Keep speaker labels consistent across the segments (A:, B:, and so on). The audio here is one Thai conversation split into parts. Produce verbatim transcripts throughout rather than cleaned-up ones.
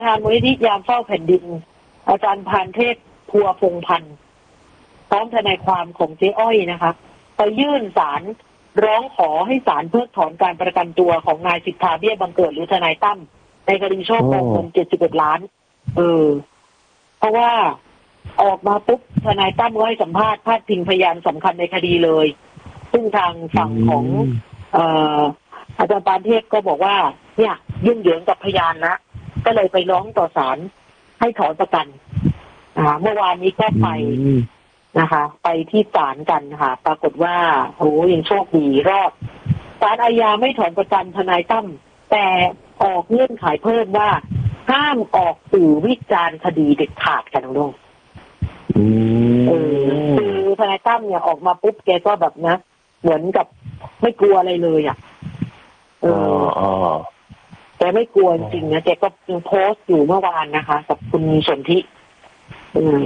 A: ธานมูลนิธิยามเฝ้าแผ่นดินอาจารย์พานเทพพัวพงษ์พันธ์พร้อมทนายความของเจ๊อ้อยนะคะไปยื่นศาลร้องขอให้ศาลเพิกถอนการประกันตัวของนายสิทธาเบี้ยบังเกิดหรือทนายตั้มในคดีช่อโกงเงินเจ็ดสิบเอ็ดล้านเออเพราะว่าออกมาปุ๊บทนายตั้มก็ให้สัมภาษณ์พาดพิงพยานสำคัญในคดีเลยซึ่งทางฝั่งของเอ่ออาจารย์ปานเทพก็บอกว่าเนี่ยยุ่งเหยิงกับพยานนะก็เลยไปร้องต่อศาลให้ถอนประกันนะคะเมื่อวานนี้ก็ไปนะคะไปที่ศาลกันค่ะปรากฏว่าโอ้ยังโชคดีรอดศาลอาญาไม่ถอนประกันทนายตั้มแต่ออกเงื่อนไขเพิ่มว่าห้ามออกสื่อวิจารณ์คดีเด็ดขาดกันน้องเออคือทนายตั้มเนี่ยออกมาปุ๊บแกก็แบบนะเหมือนกับไม่กลัวอะไรเลยอ่ะเออแกไม่กลัวจริงนะแกก็โพสต์อยู่เมื่อวานนะคะกับคุณสนธิอืม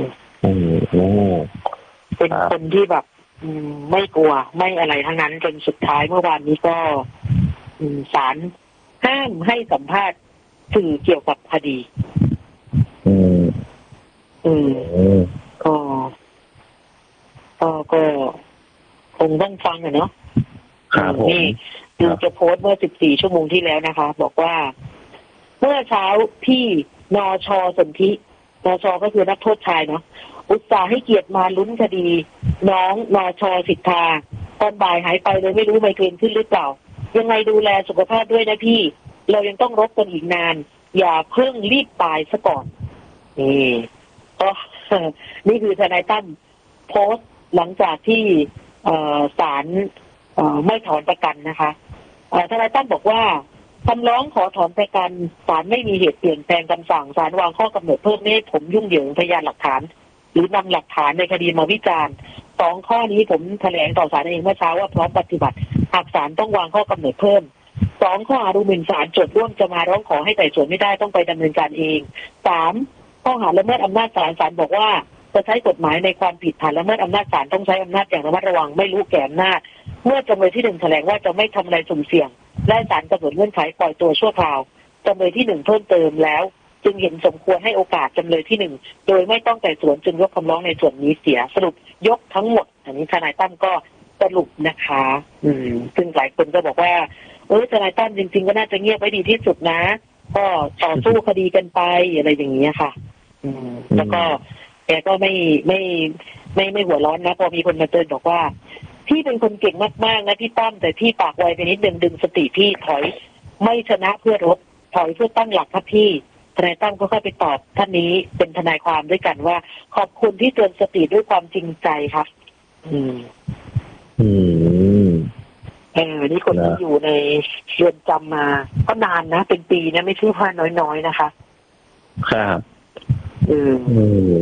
A: เป็นคนที่แบบไม่กลัวไม่อะไรทั้งนั้นจนสุดท้ายเมื่อวานนี้ก็ศาลห้ามให้สัมภาษณ์สื่อเกี่ยวกับคดีอืมอืมก็ก็ก็คงต้องฟังอ่ะเนาะครับผมนี่ดูจะโพสต์เมื่อสิบสี่ชั่วโมงที่แล้วนะคะบอกว่าเมื่อเช้าพี่นช.สนธินช.ก็คือนักโทษชายเนาะอุตส่าห์ให้เกียรติมาลุ้นคดีน้องนช.สิทธาตอนบ่ายหายไปเลยไม่รู้ไมเกรนขึ้นหรือเปล่ายังไงดูแลสุขภาพด้วยนะพี่เรายังต้องรบกันอีกนานอย่าเพิ่งรีบตายซะก่อนนี่ก็นี่คือทนายตั้มโพสต์หลังจากที่ศาลไม่ถอนประกันนะคะทนายตั้มบอกว่าคำร้องขอถอนประกันศาลไม่มีเหตุเปลี่ยนแปลงคำสั่งศาลวางข้อกำหนดเพิ่มไม่ให้ผมยุ่งเหยิงพยานหลักฐานหรือนำหลักฐานในคดีมาวิจารณ์สองข้อนี้ผมแถลงต่อศาลเองเมื่อเช้าว่าพร้อมปฏิบัติหากศาลต้องวางข้อกำหนดเพิ่มสองข้อหาดูหมิ่นศาลโจทย์ร่วมจะมาร้องขอให้ไต่สวนไม่ได้ต้องไปดำเนินการเองสามข้อหาละเมิดอำนาจศาลศาลบอกว่าจะใช้กฎหมายในความผิดฐานละเมิดอำนาจศาลต้องใช้อำนาจอย่างระมัดระวังไม่รู้แก่อำนาจเมื่อจำเลยที่หนึ่งแถลงว่าจะไม่ทำอะไรสุ่มเสี่ยงและศาลกำหนดเงื่อนไขปล่อยตัวชั่วคราวจำเลยที่หนึ่งเพิ่มเติมแล้วจึงเห็นสมควรให้โอกาสจำเลยที่หนึ่งโดยไม่ต้องไต่สวนจึงยกคำร้องในส่วนนี้เสียสรุปยกทั้งหมดอันนี้ทนายตั้มก็สรุปนะคะอืมซึ่งหลายคนก็บอกว่าเออทนายตั้มจริงๆก็น่าจะเงียบไว้ดีที่สุดนะก็ต่อสู้คดีกันไปอะไรอย่างเงี้ยค่ะอืมแล้วก็แกก็ไม่ไม่ไม่ไม่หัวร้อนนะพอมีคนมาเตือนบอกว่าพี่เป็นคนเก่งมากๆนะพี่ตั้มแต่พี่ปากไวไปนิดนึงดึงสติพี่ถอยไม่ชนะเพื่อรบถอยเพื่อตั้งหลักครับพี่ทนายตั้มก็ค่อยไปตอบท่านนี้เป็นทนายความด้วยกันว่าขอบคุณที่เตือนสติด้วยความจริงใจครับอืมอืมเออนี่คนที่อยู่ในเรือนจำมาก็นานนะเป็นปีนะไม่ใช่ว่าน้อยๆนะคะ
B: ครับ
A: อืมอืม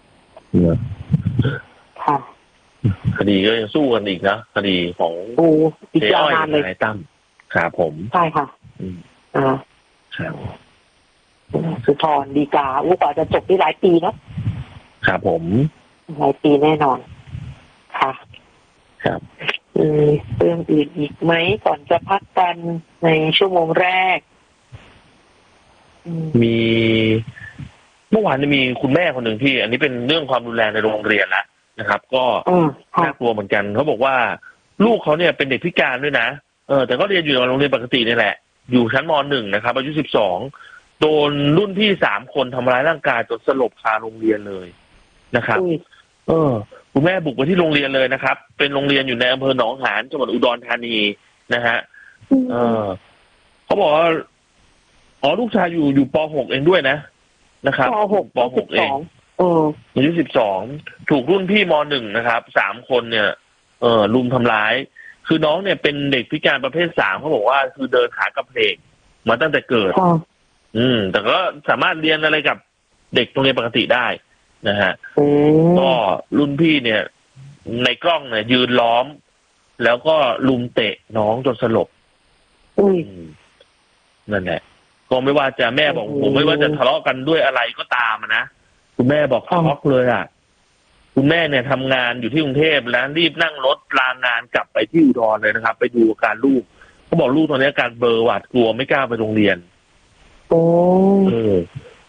A: ค่ะ
B: คดีก็ยังสู้กันอีกนะคดีของเจ๊อ้อยทนายตั้มครับผม
A: ใช่ค่ะอืมอ่า
B: ครับ
A: สุธรดีกาอู้กว่าจะจบได้หลายปีเนาะ
B: ครับผม
A: หลายปีแน่นอนค่ะ
B: ครับ
A: มีเรื่องอื่นอีกไหมก่อนจะพักกันในชั่วโมงแรก
B: มีเมื่อวานจะมีคุณแม่คนหนึ่งที่อันนี้เป็นเรื่องความรุนแรงในโรงเรียนแล้วนะครับก็น่ากลัวเหมือนกันเขาบอกว่าลูกเขาเนี่ยเป็นเด็กพิการด้วยนะเออแต่ก็เรียนอยู่ในโรงเรียนปกตินี่แหละอยู่ชั้นม.หนึ่งนะครับอายุสิบสองโดนรุ่นพี่สามคนทำร้ายร่างกายจนสลบคาโรงเรียนเลยนะครับเออคุณแม่บุกไปที่โรงเรียนเลยนะครับเป็นโรงเรียนอยู่ในอำเภอหนองหานจังหวัดอุดรธานีนะฮะเออเขาบอกว่าอ๋อลูกชายอยู่อยู่ป.หกเองด้วยนะนะครับ
A: ป.หก
B: ป.หกเอง
A: เออ
B: อายุสิบสองถูกรุ่นพี่ม.หนึ่งนะครับสามคนเนี่ยเออรุมทำร้ายคือน้องเนี่ยเป็นเด็กพิการประเภทสามเขาบอกว่าคือเดินขากระเพกมาตั้งแต่เกิดอืมแต่ก็สามารถเรียนอะไรกับเด็กโรงเรียนปกติได้นะฮะก็รุ่นพี่เนี่ยในกล้องเนี่ยยืนล้อมแล้วก็ลุมเตะน้องจนสลบนั่นแหละก็ไม่ว่าจะแม่บอกผมไม่ว่าจะทะเลาะกันด้วยอะไรก็ตามนะคุณแม่บอกช็อกเลยอ่ะคุณแม่เนี่ยทำงานอยู่ที่กรุงเทพแล้วรีบนั่งรถลางานกลับไปที่อุดรเลยนะครับไปดูอาการลูกเขาบอกลูกตอนนี้อาการเบลอหวาดกลัวไม่กล้าไปโรงเรียน
A: โอ้
B: เออ